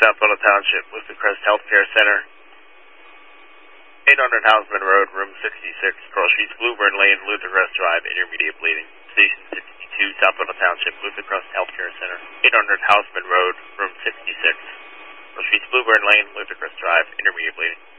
South Butler Township, Luther Crest Healthcare Center. 800 Houseman Road, room 66, cross streets, Blueburn Lane, Luther Crest Drive, intermediate bleeding. Station 62, South Butler Township, Luther Crest Healthcare Center. 800 Houseman Road, room 66, cross streets, Blueburn Lane, Luther Crest Drive, intermediate bleeding.